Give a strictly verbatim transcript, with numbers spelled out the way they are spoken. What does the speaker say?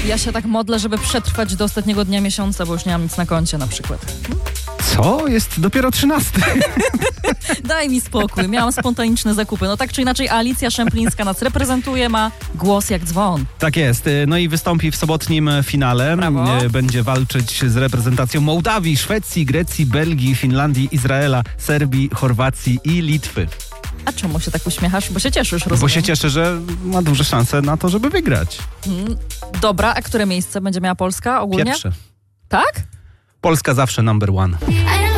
Ja się tak modlę, żeby przetrwać do ostatniego dnia miesiąca, bo już nie mam nic na koncie na przykład. Co? Jest dopiero trzynasty. Daj mi spokój, miałam spontaniczne zakupy. No tak czy inaczej Alicja Szemplińska nas reprezentuje, ma głos jak dzwon. Tak jest. No i wystąpi w sobotnim finale. Brawo. Będzie walczyć z reprezentacją Mołdawii, Szwecji, Grecji, Belgii, Finlandii, Izraela, Serbii, Chorwacji i Litwy. A czemu się tak uśmiechasz? Bo się cieszysz, rozumiem. Bo się cieszę, że ma duże szanse na to, żeby wygrać. Hmm. Dobra, a które miejsce będzie miała Polska ogólnie? Pierwsze. Tak? Polska zawsze number one.